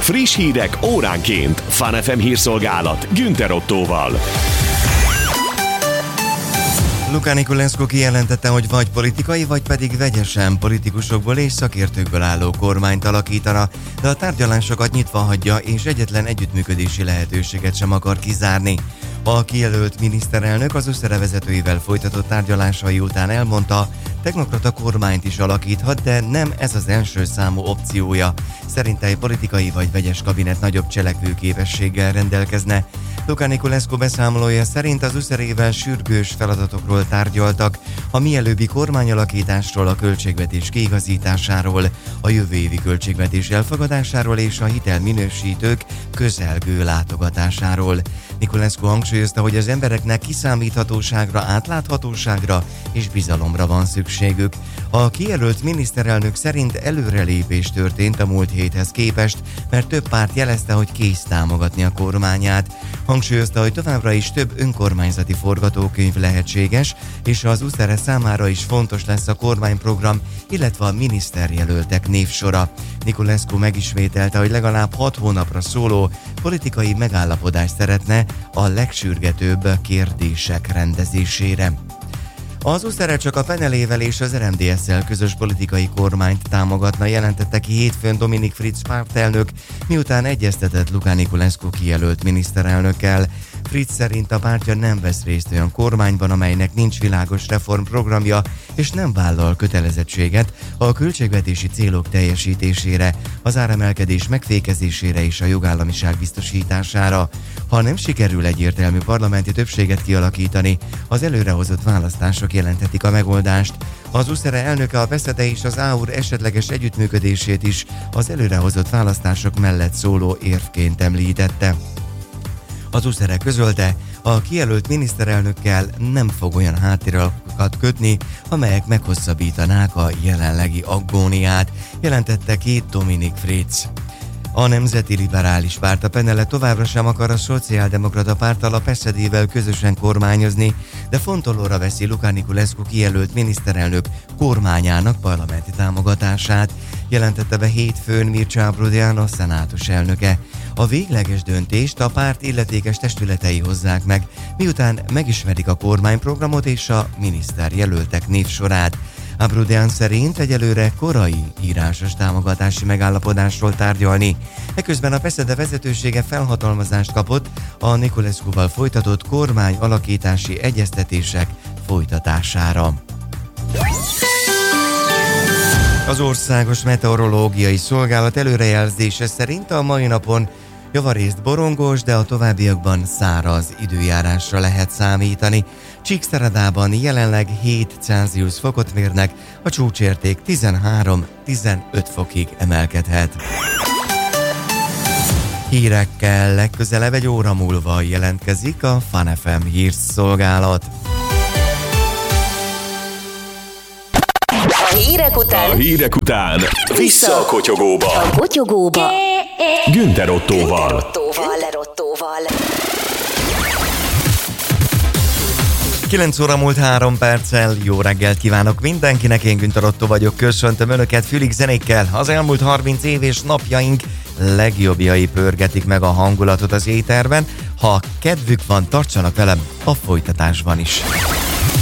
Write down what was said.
Friss hírek óránként. Fun FM hírszolgálat Günther Ottóval. Luka Niculescu kijelentette, hogy vagy politikai, vagy pedig vegyesen politikusokból és szakértőkből álló kormányt alakítana, de a tárgyalásokat nyitva hagyja és egyetlen együttműködési lehetőséget sem akar kizárni. A kijelölt miniszterelnök az ÖSZERE vezetőivel folytatott tárgyalásai után elmondta, technokrata kormányt is alakíthat, de nem ez az első számú opciója. Szerinte egy politikai vagy vegyes kabinet nagyobb cselekvőképességgel rendelkezne. Luka Niculescu beszámolója szerint az ÖSZERE-vel sürgős feladatokról tárgyaltak, a mielőbbi kormányalakításról, a költségvetés kiigazításáról, a jövő évi költségvetés elfogadásáról és a hitelminősítők közelgő látogatásáról. Niculescu hangsúlyozta, hogy az embereknek kiszámíthatóságra, átláthatóságra és bizalomra van szükségük. A kijelölt miniszterelnök szerint előrelépés történt a múlt héthez képest, mert több párt jelezte, hogy kész támogatni a kormányát. Hangsúlyozta, hogy továbbra is több önkormányzati forgatókönyv lehetséges, és az ÖSZERE számára is fontos lesz a kormányprogram, illetve a miniszterjelöltek névsora. Niculescu megismételte, hogy legalább 6 hónapra szóló politikai megállapodást szeretne a legsürgetőbb kérdések rendezésére. Az ÖSZERE csak a PNL-vel és az RMDSZ-szel közös politikai kormányt támogatna, jelentette ki hétfőn Dominik Fritz pártelnök, miután egyeztetett Luka Niculescu kijelölt miniszterelnökkel. Fritz szerint a pártja nem vesz részt olyan kormányban, amelynek nincs világos reformprogramja, és nem vállal kötelezettséget a költségvetési célok teljesítésére, az áremelkedés megfékezésére és a jogállamiság biztosítására. Ha nem sikerül egyértelmű parlamenti többséget kialakítani, az előrehozott választások jelenthetik a megoldást. Az ÖSZERE elnöke a PESZEDE és az ÁUR esetleges együttműködését is az előrehozott választások mellett szóló érvként említette. Az ÖSZERE közölte, a kijelölt miniszterelnökkel nem fog olyan háttéralapokat kötni, amelyek meghosszabbítanák a jelenlegi agóniát, jelentette ki Dominik Fritz. A Nemzeti Liberális Párt, a PNL továbbra sem akar a Szociáldemokrata Párttal, a PSZD-vel közösen kormányozni, de fontolóra veszi Luka Niculescu kijelölt miniszterelnök kormányának parlamenti támogatását, jelentette be hétfőn Mircea Abrudean, a szenátus elnöke. A végleges döntést a párt illetékes testületei hozzák meg, miután megismerik a kormányprogramot és a miniszterjelöltek névsorát. Abrudean szerint egyelőre korai írásos támogatási megállapodásról tárgyalni. Eközben a PSZEDE vezetősége felhatalmazást kapott a Niculescuval folytatott kormány alakítási egyeztetések folytatására. Az Országos Meteorológiai Szolgálat előrejelzése szerint a mai napon javarészt borongós, de a továbbiakban száraz időjárásra lehet számítani. Csíkszeredában jelenleg 7 Celsius fokot mérnek, a csúcsérték 13-15 fokig emelkedhet. Hírekkel legközelebb egy óra múlva jelentkezik a Fun FM hírszolgálat. A hírek után Vissza a kotyogóba. A kotyogóba Günther Ottóval. 9 óra múlt 3 perccel, jó reggelt kívánok mindenkinek, én Günther Ottó vagyok, köszöntöm Önöket fülig zenékkel. Az elmúlt 30 év és napjaink legjobbjai pörgetik meg a hangulatot az éterben. Ha kedvük van, tartsanak velem a folytatásban is.